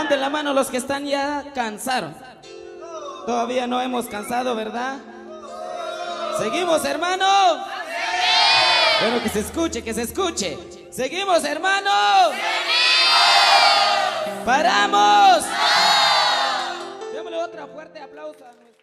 Levanten la mano los que están ya cansaron. Todavía no hemos cansado, ¿verdad? ¿Seguimos, hermano? Pero que se escuche, que se escuche. ¿Seguimos, hermano? ¡Paramos! Démosle otro fuerte aplauso a nuestro...